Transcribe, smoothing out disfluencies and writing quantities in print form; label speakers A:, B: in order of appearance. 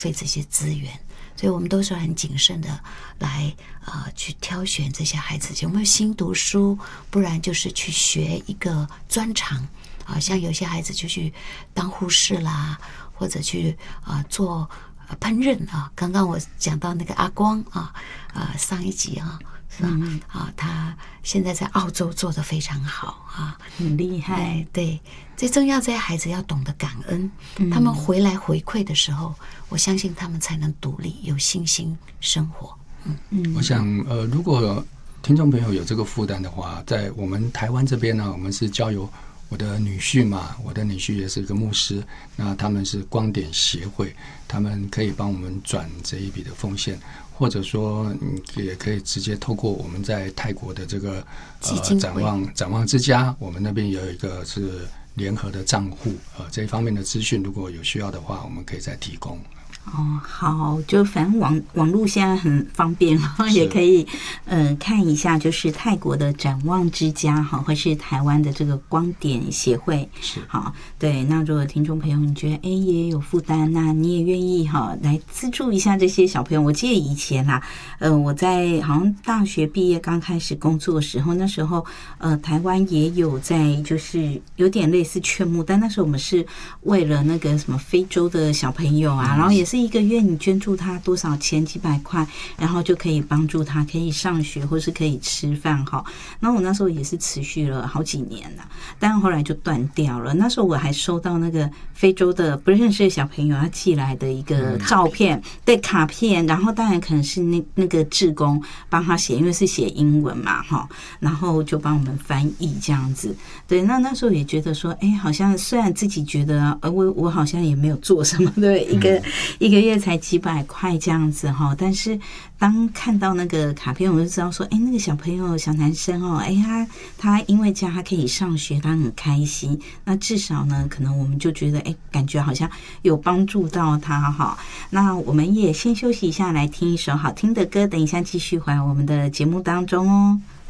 A: 费这些资源，所以我们都是很谨慎的来去挑选这些孩子有没有心读书，不然就是去学一个专长像有些孩子就去当护士啦，或者去做烹饪刚刚我讲到那个阿光上一集是吧？他现在在澳洲做得非常好
B: 很厉害。
A: 对，最重要这些孩子要懂得感恩，他们回来回馈的时候，我相信他们才能独立有信心生活。
C: 我想如果听众朋友有这个负担的话，在我们台湾这边呢，我们是交由我的女婿嘛，我的女婿也是个牧师，那他们是光点协会，他们可以帮我们转这一笔的奉献，或者说也可以直接透过我们在泰国的这个展望之家，我们那边有一个是联合的账户这一方面的资讯，如果有需要的话，我们可以再提供。
B: 好，就反正网络现在很方便，也可以看一下，就是泰国的展望之家或是台湾的这个光点协会。
C: 是
B: 好，对。那如果听众朋友你觉得也有负担，那你也愿意来资助一下这些小朋友。我记得以前我在好像大学毕业刚开始工作的时候，那时候台湾也有在就是有点类似劝募，但那时候我们是为了那个什么非洲的小朋友然后也是一个月你捐助他多少钱几百块，然后就可以帮助他可以上学或是可以吃饭那我那时候也是持续了好几年但后来就断掉了。那时候我还收到那个非洲的不认识的小朋友他寄来的一个照片，对，卡片，然后当然可能是那个志工帮他写，因为是写英文嘛然后就帮我们翻译这样子。对，那时候也觉得说好像虽然自己觉得我好像也没有做什么，对，一个月才几百块这样子但是当看到那个卡片，我就知道说那个小朋友小男生他因为这样他可以上学，他很开心，那至少呢可能我们就觉得感觉好像有帮助到他那我们也先休息一下，来听一首好听的歌，等一下继续回来我们的节目当中哦。